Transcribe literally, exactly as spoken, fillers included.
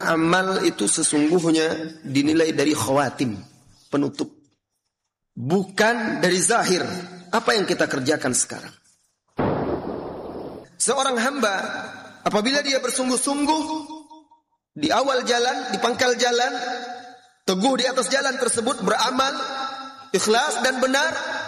amal itu sesungguhnya dinilai dari khawatim, penutup, bukan dari zahir, apa yang kita kerjakan sekarang. Seorang hamba apabila dia bersungguh-sungguh di awal jalan, di pangkal jalan, teguh di atas jalan tersebut, beramal ikhlas dan benar,